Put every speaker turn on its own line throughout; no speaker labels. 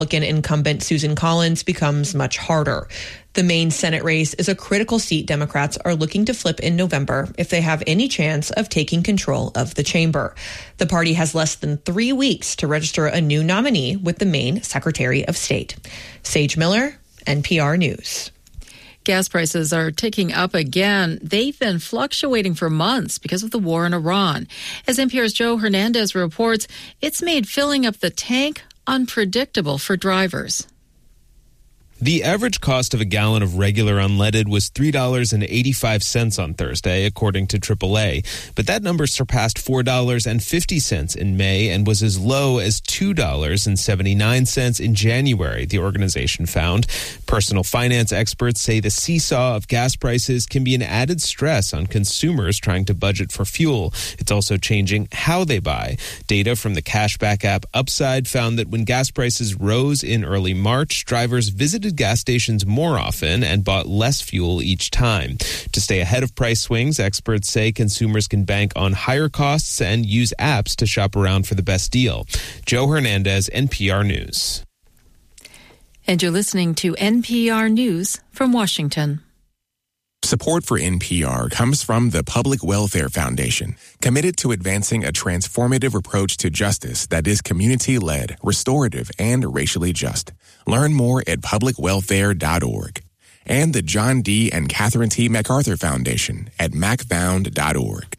Republican incumbent Susan Collins becomes much harder. The Maine Senate race is a critical seat Democrats are looking to flip in November if they have any chance of taking control of the chamber. The party has less than 3 weeks to register a new nominee with the Maine Secretary of State. Sage Miller, NPR News.
Gas prices are ticking up again. They've been fluctuating for months because of the war in Iran. As NPR's Joe Hernandez reports, it's made filling up the tank unpredictable for drivers.
The average cost of a gallon of regular unleaded was $3.85 on Thursday, according to AAA. But that number surpassed $4.50 in May and was as low as $2.79 in January, the organization found. Personal finance experts say the seesaw of gas prices can be an added stress on consumers trying to budget for fuel. It's also changing how they buy. Data from the cashback app Upside found that when gas prices rose in early March, drivers visited gas stations more often and bought less fuel each time. To stay ahead of price swings, experts say consumers can bank on higher costs and use apps to shop around for the best deal. Joe Hernandez, NPR News.
And you're listening to NPR News from Washington.
Support for NPR comes from the Public Welfare Foundation, committed to advancing a transformative approach to justice that is community-led, restorative, and racially just. Learn more at publicwelfare.org. And the John D. and Catherine T. MacArthur Foundation at macfound.org.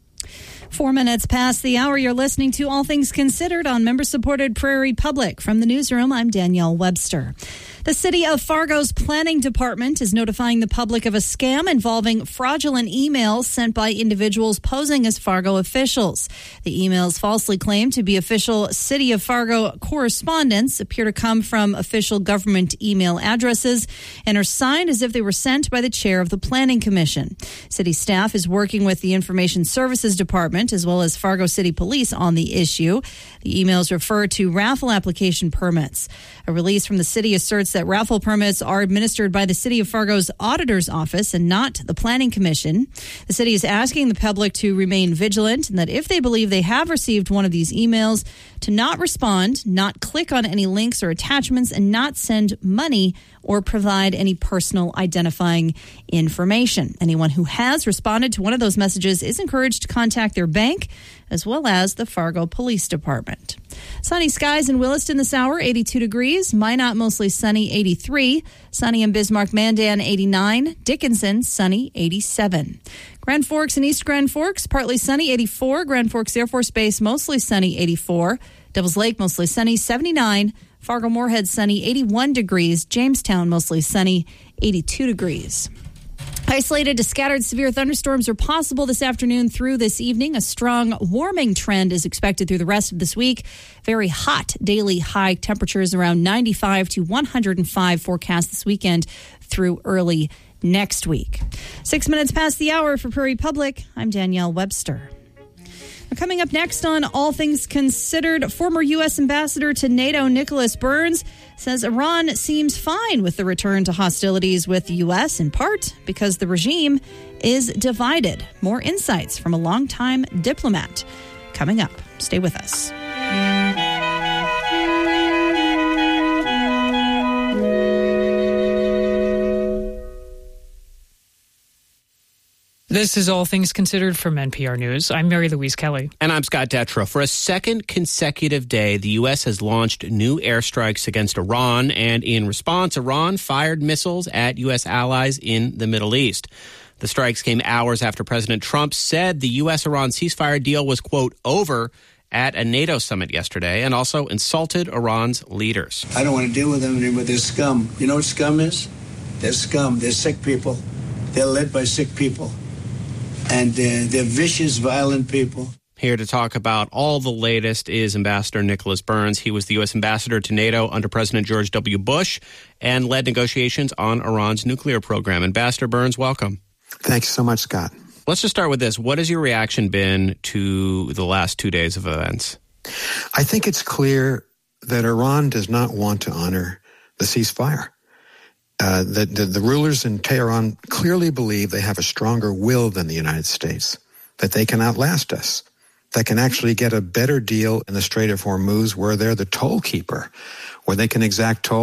4 minutes past the hour, you're listening to All Things Considered on member-supported Prairie Public. From the newsroom, I'm Danielle Webster. The City of Fargo's Planning Department is notifying the public of a scam involving fraudulent emails sent by individuals posing as Fargo officials. The emails falsely claim to be official City of Fargo correspondence, appear to come from official government email addresses, and are signed as if they were sent by the chair of the Planning Commission. City staff is working with the Information Services Department as well as Fargo City Police on the issue. The emails refer to raffle application permits. A release from the city asserts that raffle permits are administered by the City of Fargo's Auditor's Office and not the Planning Commission. The city is asking the public to remain vigilant and that if they believe they have received one of these emails, to not respond, not click on any links or attachments, and not send money or provide any personal identifying information. Anyone who has responded to one of those messages is encouraged to contact their bank as well as the Fargo Police Department. Sunny skies in Williston this hour, 82 degrees. Minot, mostly sunny, 83. Sunny in Bismarck-Mandan, 89. Dickinson, sunny, 87. Grand Forks and East Grand Forks, partly sunny, 84. Grand Forks Air Force Base, mostly sunny, 84. Devils Lake, mostly sunny, 79. Fargo-Moorhead, sunny, 81 degrees. Jamestown, mostly sunny, 82 degrees. Isolated to scattered severe thunderstorms are possible this afternoon through this evening. A strong warming trend is expected through the rest of this week. Very hot daily high temperatures around 95 to 105 forecast this weekend through early next week. 6 minutes past the hour for Prairie Public. I'm Danielle Webster. Coming up next on All Things Considered, former U.S. Ambassador to NATO Nicholas Burns says Iran seems fine with the return to hostilities with the U.S., in part because the regime is divided. More insights from a longtime diplomat coming up. Stay with us.
This is All Things Considered from NPR News. I'm Mary Louise Kelly.
And I'm Scott Detrow. For a second consecutive day, the U.S. has launched new airstrikes against Iran. And in response, Iran fired missiles at U.S. allies in the Middle East. The strikes came hours after President Trump said the U.S.-Iran ceasefire deal was, quote, over at a NATO summit yesterday, and also insulted Iran's leaders.
I don't want to deal with them anymore. They're scum. You know what scum is? They're scum. They're sick people. They're led by sick people. And they're vicious, violent people.
Here to talk about all the latest is Ambassador Nicholas Burns. He was the U.S. ambassador to NATO under President George W. Bush and led negotiations on Iran's nuclear program. Ambassador Burns, welcome.
Thanks so much, Scott.
Let's just start with this. What has your reaction been to the last 2 days of events?
I think it's clear that Iran does not want to honor the ceasefire. The rulers in Tehran clearly believe they have a stronger will than the United States, that they can outlast us. that can actually get a better deal in the Strait of Hormuz, where they're the toll keeper, where they can exact toll